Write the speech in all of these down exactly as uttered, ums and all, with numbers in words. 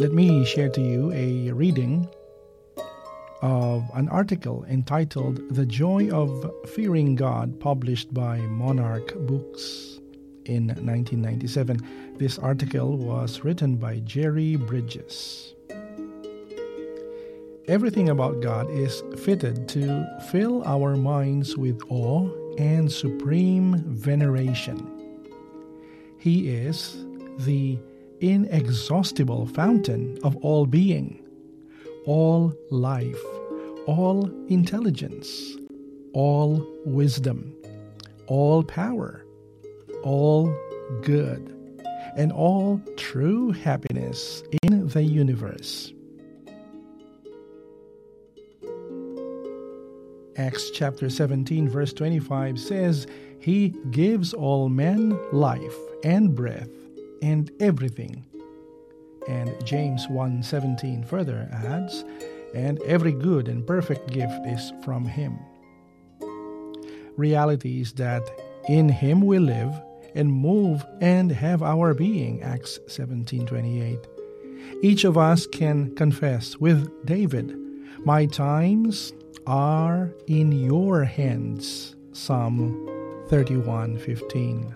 Let me share to you a reading of an article entitled The Joy of Fearing God, published by Monarch Books in nineteen ninety-seven. This article was written by Jerry Bridges. Everything about God is fitted to fill our minds with awe and supreme veneration. He is the inexhaustible fountain of all being, all life, all intelligence, all wisdom, all power, all good, and all true happiness in the universe. Acts chapter seventeen verse twenty-five says, He gives all men life and breath and everything. And James one seventeen further adds, and every good and perfect gift is from Him. Reality is that in Him we live and move and have our being, Acts seventeen twenty-eight. Each of us can confess with David, My times are in your hands, Psalm thirty-one fifteen.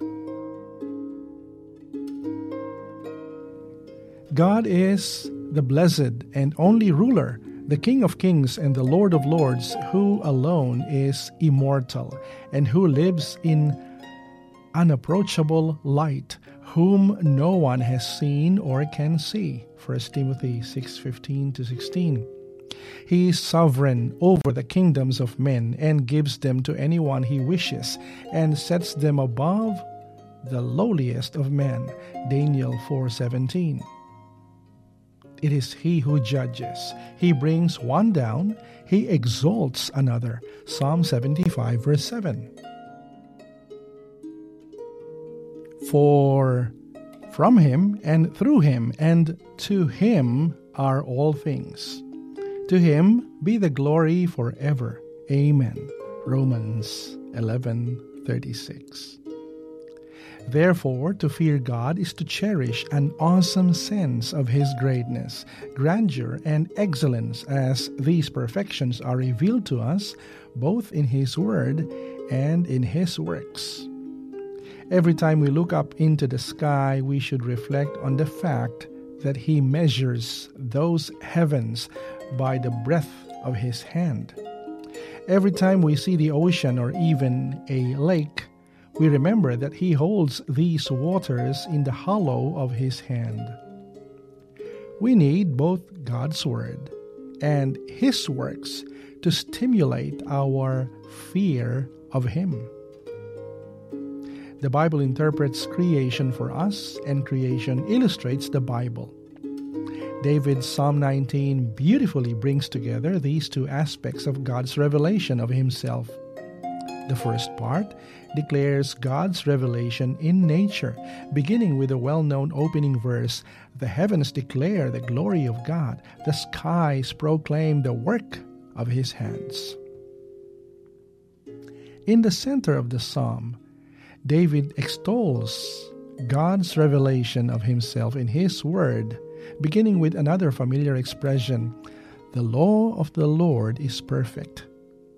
God is the blessed and only ruler, the King of kings and the Lord of lords, who alone is immortal and who lives in unapproachable light, whom no one has seen or can see. First Timothy six fifteen to sixteen. He is sovereign over the kingdoms of men and gives them to anyone He wishes and sets them above the lowliest of men. Daniel four seventeen. It is He who judges. He brings one down, He exalts another. Psalm seventy-five verse seven. For from Him and through Him and to Him are all things. To Him be the glory forever. Amen. Romans eleven thirty-six. Therefore, to fear God is to cherish an awesome sense of His greatness, grandeur, and excellence, as these perfections are revealed to us both in His Word and in His works. Every time we look up into the sky, we should reflect on the fact that He measures those heavens by the breadth of His hand. Every time we see the ocean or even a lake, we remember that He holds these waters in the hollow of His hand. We need both God's Word and His works to stimulate our fear of Him. The Bible interprets creation for us, and creation illustrates the Bible. David's Psalm nineteen beautifully brings together these two aspects of God's revelation of Himself. The first part declares God's revelation in nature, beginning with the well-known opening verse, The heavens declare the glory of God, the skies proclaim the work of His hands. In the center of the psalm, David extols God's revelation of Himself in His Word, beginning with another familiar expression, The law of the Lord is perfect.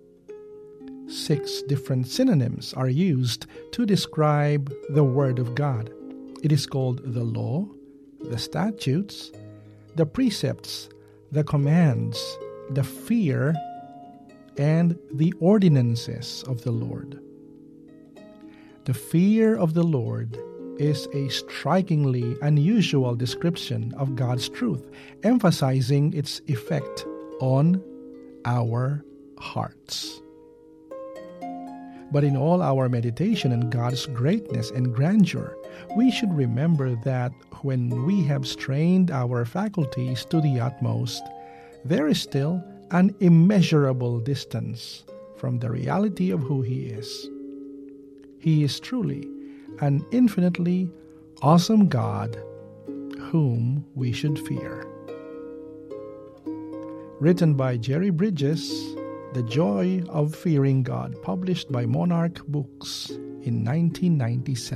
Six different synonyms are used to describe the Word of God. It is called the law, the statutes, the precepts, the commands, the fear, and the ordinances of the Lord. The fear of the Lord is a strikingly unusual description of God's truth, emphasizing its effect on our hearts. But in all our meditation on God's greatness and grandeur, we should remember that when we have strained our faculties to the utmost, there is still an immeasurable distance from the reality of who He is. He is truly an infinitely awesome God whom we should fear. Written by Jerry Bridges, The Joy of Fearing God, published by Monarch Books in nineteen ninety-seven.